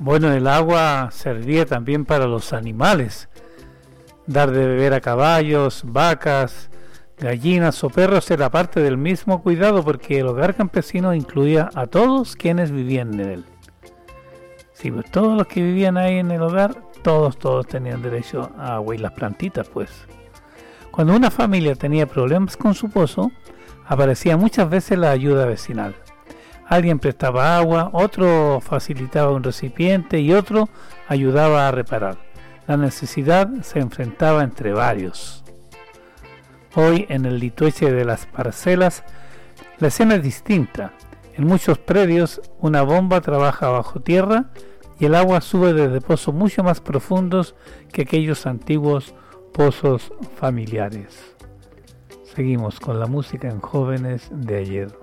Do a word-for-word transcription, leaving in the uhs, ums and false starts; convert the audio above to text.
Bueno, el agua servía también para los animales. Dar de beber a caballos, vacas, gallinas o perros era parte del mismo cuidado, porque el hogar campesino incluía a todos quienes vivían en él. Sí, pues todos los que vivían ahí en el hogar, todos, todos tenían derecho a agua y las plantitas, pues. Cuando una familia tenía problemas con su pozo, aparecía muchas veces la ayuda vecinal. Alguien prestaba agua, otro facilitaba un recipiente y otro ayudaba a reparar. La necesidad se enfrentaba entre varios. Hoy, en el litueche de las parcelas, la escena es distinta. En muchos predios, una bomba trabaja bajo tierra y el agua sube desde pozos mucho más profundos que aquellos antiguos pozos familiares. Seguimos con la música en Jóvenes de Ayer.